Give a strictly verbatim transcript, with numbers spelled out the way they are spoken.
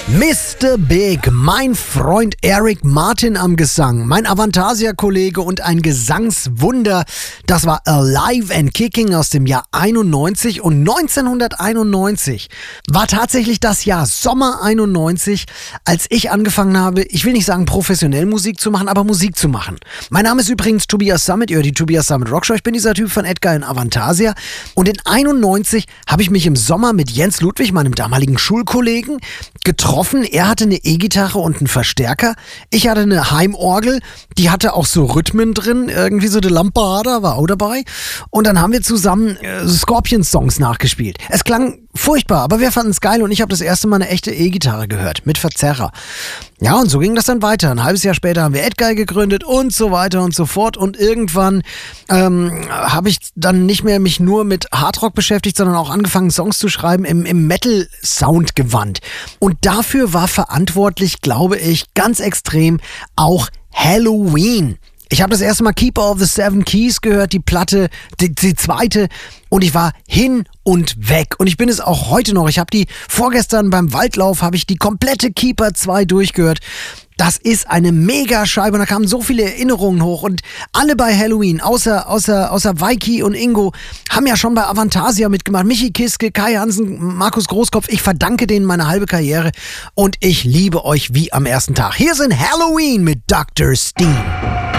Mister Big, mein Freund Eric Martin am Gesang, mein Avantasia-Kollege und ein Gesangswunder, das war Alive and Kicking aus dem Jahr einundneunzig, und neunzehnhunderteinundneunzig war tatsächlich das Jahr Sommer einundneunzig, als ich angefangen habe, ich will nicht sagen professionell Musik zu machen, aber Musik zu machen. Mein Name ist übrigens Tobias Summit, ihr hört die Tobias Summit Rockshow, ich bin dieser Typ von Edgar in Avantasia, und in einundneunzig habe ich mich im Sommer mit Jens Ludwig, meinem damaligen Schulkollegen, getroffen. Er hatte eine E-Gitarre und einen Verstärker. Ich hatte eine Heimorgel, die hatte auch so Rhythmen drin, irgendwie so eine Lambada war auch dabei. Und dann haben wir zusammen äh, Scorpions-Songs nachgespielt. Es klang furchtbar, aber wir fanden es geil, und ich habe das erste Mal eine echte E-Gitarre gehört, mit Verzerrer. Ja, und so ging das dann weiter. Ein halbes Jahr später haben wir Edguy gegründet und so weiter und so fort. Und irgendwann ähm, habe ich dann nicht mehr mich nur mit Hardrock beschäftigt, sondern auch angefangen, Songs zu schreiben im, im Metal-Sound-Gewand. Und dafür war verantwortlich, glaube ich, ganz extrem auch Helloween. Ich habe das erste Mal Keeper of the Seven Keys gehört, die Platte, die, die zweite, und ich war hin und weg. Und ich bin es auch heute noch. Ich habe die vorgestern beim Waldlauf, habe ich die komplette Keeper zwei durchgehört. Das ist eine Mega-Scheibe, und da kamen so viele Erinnerungen hoch, und alle bei Helloween, außer, außer, außer Weiki und Ingo, haben ja schon bei Avantasia mitgemacht. Michi Kiske, Kai Hansen, Markus Großkopf, ich verdanke denen meine halbe Karriere, und ich liebe euch wie am ersten Tag. Hier sind Helloween mit Doktor Steen.